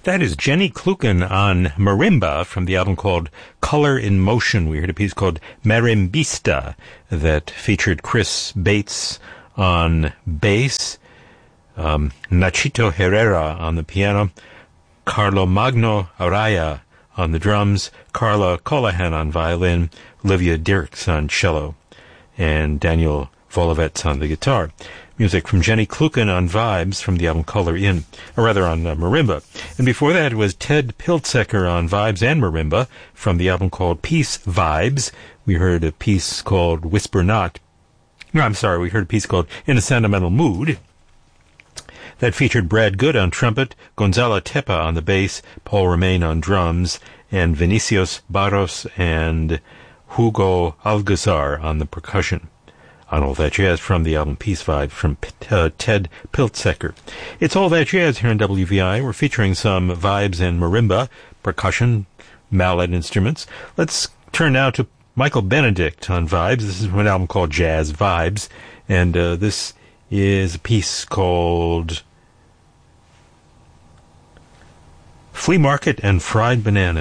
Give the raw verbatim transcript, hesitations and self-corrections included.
That is Jenny Kluken on marimba from the album called Color in Motion. We heard a piece called Marimbista that featured Chris Bates on bass, um, Nachito Herrera on the piano, Carlo Magno Araya on the drums, Carla Colahan on violin, Olivia Dirks on cello, and Daniel Volovets on the guitar. Music from Jenny Kluken on Vibes from the album Color In, or rather on uh, marimba. And before that was Ted Piltzecker on Vibes and marimba from the album called Peace Vibes. We heard a piece called Whisper Not. No, I'm sorry, we heard a piece called In a Sentimental Mood. That featured Brad Good on trumpet, Gonzalo Tepa on the bass, Paul Romain on drums, and Vinicius Barros and Hugo Algazar on the percussion. On All That Jazz from the album Peace Vibe from uh, Ted Piltzecker. It's All That Jazz here on W V I. We're featuring some vibes and marimba, percussion, mallet instruments. Let's turn now to Michael Benedict on Vibes. This is an album called Jazz Vibes, and uh, this is a piece called Flea Market and Fried Banana.